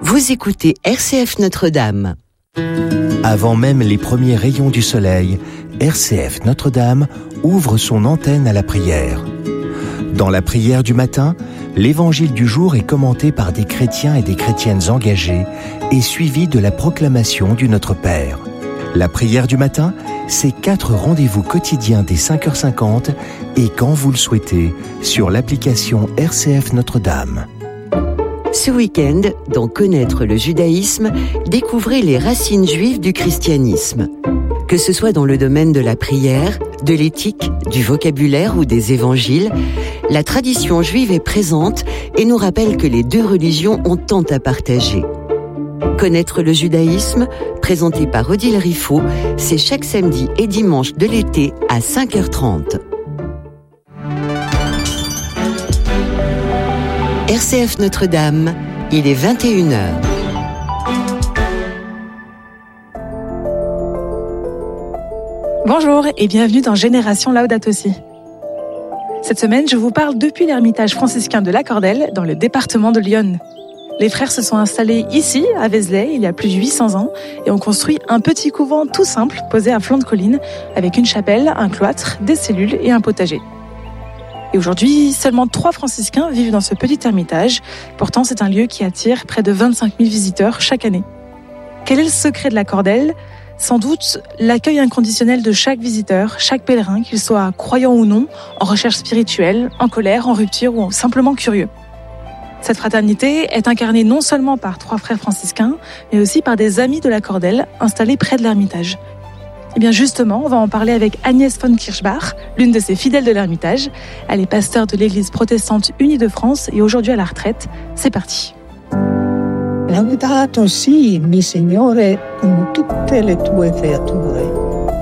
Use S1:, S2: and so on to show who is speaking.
S1: Vous écoutez RCF Notre-Dame.
S2: Avant même les premiers rayons du soleil, RCF Notre-Dame ouvre son antenne à la prière. Dans la prière du matin, l'évangile du jour est commenté par des chrétiens et des chrétiennes engagés et suivi de la proclamation du Notre Père. La prière du matin, c'est 4 rendez-vous quotidiens dès 5h50 et quand vous le souhaitez, sur l'application RCF Notre-Dame.
S1: Ce week-end, dans Connaître le judaïsme, découvrez les racines juives du christianisme. Que ce soit dans le domaine de la prière, de l'éthique, du vocabulaire ou des évangiles, la tradition juive est présente et nous rappelle que les deux religions ont tant à partager. Connaître le judaïsme, présenté par Odile Riffaut, c'est chaque samedi et dimanche de l'été à 5h30. RCF Notre-Dame, il est 21h.
S3: Bonjour et bienvenue dans Génération Laudato Si. Cette semaine, je vous parle depuis l'ermitage franciscain de la Cordelle, dans le département de l'Yonne. Les frères se sont installés ici, à Vézelay, il y a plus de 800 ans, et ont construit un petit couvent tout simple, posé à flanc de colline, avec une chapelle, un cloître, des cellules et un potager. Et aujourd'hui, seulement 3 franciscains vivent dans ce petit ermitage. Pourtant, c'est un lieu qui attire près de 25 000 visiteurs chaque année. Quel est le secret de la Cordelle ? Sans doute, l'accueil inconditionnel de chaque visiteur, chaque pèlerin, qu'il soit croyant ou non, en recherche spirituelle, en colère, en rupture ou simplement curieux. Cette fraternité est incarnée non seulement par 3 frères franciscains, mais aussi par des amis de la Cordelle installés près de l'ermitage. Et bien justement, on va en parler avec Agnès von Kirchbach, l'une de ces fidèles de l'ermitage. Elle est pasteur de l'Église protestante unie de France et aujourd'hui à la retraite. C'est parti.
S4: Laudato si, mi Signore, con tutte le tue creature.